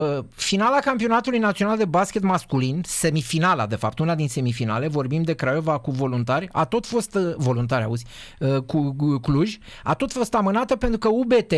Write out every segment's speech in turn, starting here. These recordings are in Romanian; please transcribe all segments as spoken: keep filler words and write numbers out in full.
Finala campionatului național de basket masculin, semifinala de fapt, una din semifinale, vorbim de Craiova cu Voluntari, a tot fost, Voluntari auzi, cu Cluj, a tot fost amânată pentru că U B T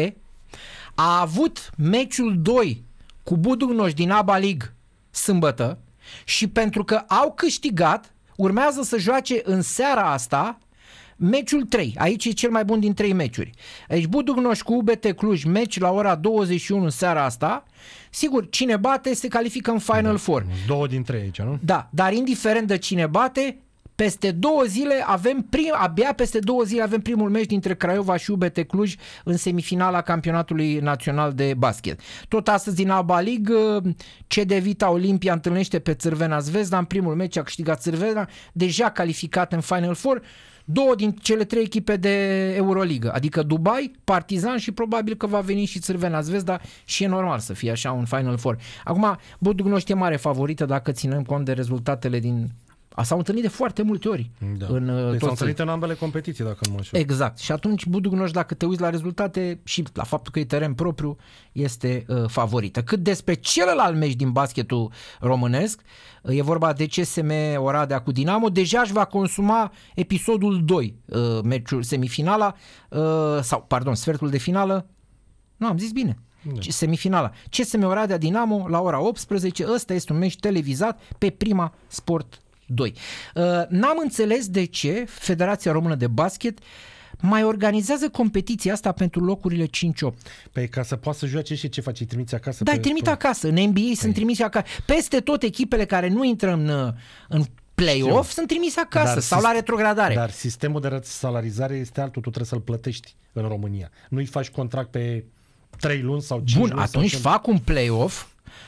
a avut meciul doi cu Buducnoș din ABA League sâmbătă și pentru că au câștigat, urmează să joace în seara asta meciul trei. Aici e cel mai bun din trei meciuri. Deci Buducnoș cu U B T Cluj, meci la ora douăzeci și unu seara asta. Sigur, cine bate se califică în Final da, Four. Două din trei aici, nu? Da, dar indiferent de cine bate, peste două zile avem prim, abia peste două zile avem primul meci dintre Craiova și U B T Cluj în semifinala campionatului național de basket. Tot astăzi din ABA League, C D Vita Olimpia întâlnește pe Țârvena Zvezda, în primul meci a câștigat Țârvena, deja calificat în Final Four. Două din cele trei echipe de Euroligă, adică Dubai, Partizan și probabil că va veni și Țârvena Zvezda și e normal să fie așa un Final Four. Acum, Buducnoș e mare favorită dacă ținem cont de rezultatele din... S-au întâlnit de foarte multe ori. Da. În, deci s-au întâlnit în ambele competiții, dacă nu mă înșel. Exact. Și atunci Buducnoș, dacă te uiți la rezultate și la faptul că e teren propriu, este uh, favorită. Cât despre celălalt meci din basketul românesc, uh, e vorba de C S M Oradea cu Dinamo, deja își va consuma episodul doi, uh, meciul semifinala, uh, sau, pardon, sfertul de finală. Nu, am zis bine. Da. Semifinala. C S M Oradea Dinamo la ora optsprezece. Ăsta este un meci televizat pe Prima Sport doi. N-am înțeles de ce Federația Română de Basket mai organizează competiția asta pentru locurile cinci opt. Păi ca să poată să joace și ce face? Îi trimiți acasă? Da, îi trimit acasă. În N B A păi. Sunt trimiși acasă. Peste tot echipele care nu intră în, în play-off sunt trimise acasă dar sau la retrogradare. Dar sistemul de salarizare este altul. Tu trebuie să-l plătești în România. Nu-i faci contract pe trei luni sau cinci Bun, luni. Bun, atunci fac un play-off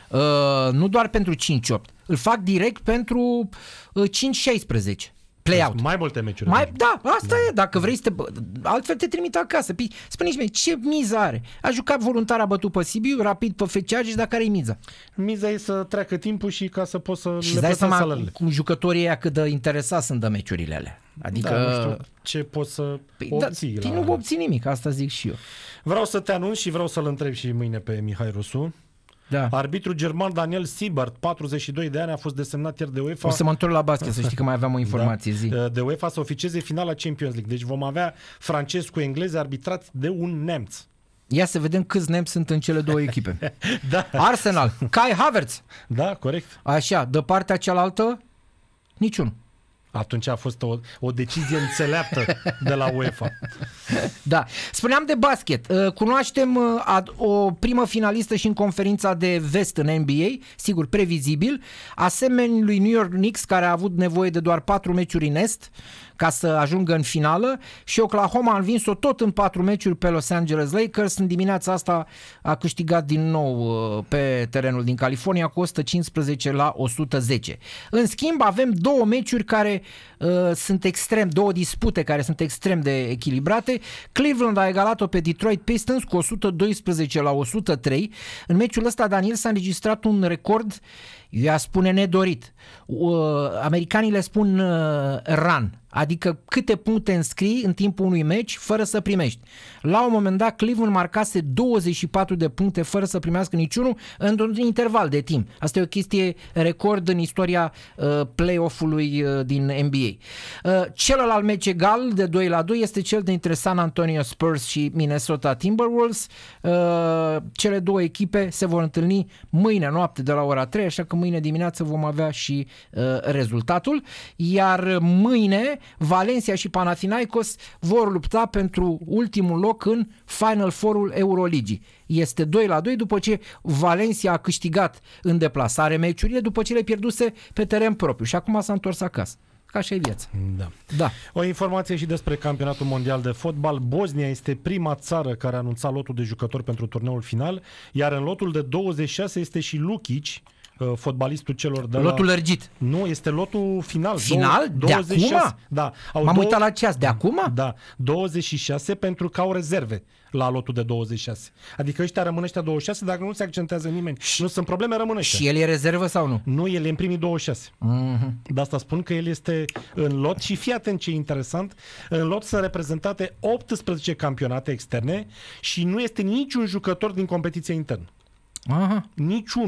uh, nu doar pentru cinci opt. Îl fac direct pentru uh, cinci șaisprezece. Play-out. Mai multe meciuri. Mai, da, asta da. e. Dacă vrei să te... Altfel te trimit acasă. Păi, spune-mi mie, ce miză are? A jucat Voluntar, a bătut pe Sibiu, Rapid pe F C Argeș, dar care e miza? Miza e să treacă timpul și ca să poți să și le plătești salariile. Cu jucătorii ăia cât de interesați sunt de meciurile alea. Adică... Da, nu știu ce poți să păi, obții. Da, la... nu obții nimic, asta zic și eu. Vreau să te anunț și vreau să-l întreb și mâine pe Mihai Rusu. Da. Arbitrul german Daniel Siebert, patruzeci și doi de ani, a fost desemnat ieri de UEFA. O să mă întorc la basket, să știi că mai aveam o informație. Da. Zi. De UEFA să oficieze finala Champions League. Deci vom avea francezi cu englezi arbitrați de un nemț. Ia să vedem câți nemți sunt în cele două echipe. Da. Arsenal, Kai Havertz. Da, corect. Așa, de partea cealaltă, niciun. Atunci a fost o, o decizie înțeleaptă de la UEFA. Da. Spuneam de basket. Cunoaștem o primă finalistă și în conferința de vest în N B A, sigur, previzibil, asemenea lui New York Knicks, care a avut nevoie de doar patru meciuri în est ca să ajungă în finală, și Oklahoma a învins-o tot în patru meciuri pe Los Angeles Lakers. În dimineața asta a câștigat din nou pe terenul din California cu o sută cincisprezece la o sută zece. În schimb, avem două meciuri care uh, sunt extrem, două dispute care sunt extrem de echilibrate. Cleveland a egalat-o pe Detroit Pistons cu o sută doisprezece la o sută trei. În meciul ăsta, Daniel, s-a înregistrat un record, eu i-a spune nedorit. Uh, americanii le spun uh, run, adică câte puncte înscrii în timpul unui meci fără să primești. La un moment dat, Cleveland marcase douăzeci și patru de puncte fără să primească niciunul într-un interval de timp. Asta e o chestie record în istoria uh, play-off-ului uh, din N B A. Uh, celălalt meci egal de doi la doi este cel dintre San Antonio Spurs și Minnesota Timberwolves. Uh, cele două echipe se vor întâlni mâine noapte de la ora trei, așa că mâine dimineață vom avea și uh, rezultatul. Iar mâine Valencia și Panathinaikos vor lupta pentru ultimul loc în Final Four-ul Euroligii. Este doi la doi după ce Valencia a câștigat în deplasare meciurile, după ce le pierduse pe teren propriu și acum s-a întors acasă. Ca așa e viața. Da. Da. O informație și despre campionatul mondial de fotbal. Bosnia este prima țară care a anunțat lotul de jucători pentru turneul final, iar în lotul de douăzeci și șase este și Lukic, fotbalistul celor de lotul la... lărgit. Nu, este lotul final. Final? douăzeci și șase. De acum? Da. Au M-am două... uitat la ceas. De acum? Da. douăzeci și șase pentru că au rezerve la lotul de douăzeci și șase. Adică ăștia rămân ăștia douăzeci și șase, dacă nu se accentează nimeni. Și nu sunt probleme, rămân ăștia. Și el e rezervă sau nu? Nu, el e în primii douăzeci și șase. Mm-hmm. De asta spun că el este în lot și fii atent ce e interesant. În lot sunt reprezentate optsprezece campionate externe și nu este niciun jucător din competiție internă. Aha. Niciun.